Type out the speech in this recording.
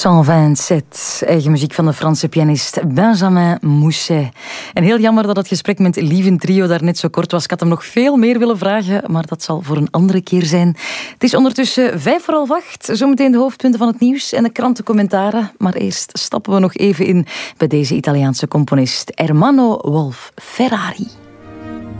127, eigen muziek van de Franse pianist Benjamin Mouchet. En heel jammer dat het gesprek met Lieven Trio daar net zo kort was. Ik had hem nog veel meer willen vragen, maar dat zal voor een andere keer zijn. Het is ondertussen 8:05, zometeen de hoofdpunten van het nieuws en de krantencommentaren. Maar eerst stappen we nog even in bij deze Italiaanse componist Ermanno Wolf Ferrari.